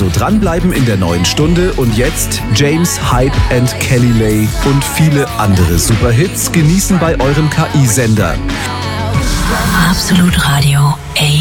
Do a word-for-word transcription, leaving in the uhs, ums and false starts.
Also dranbleiben in der neuen Stunde und jetzt James, Hype and Kelly Lay und viele andere Superhits genießen bei eurem K I-Sender. Absolut Radio. A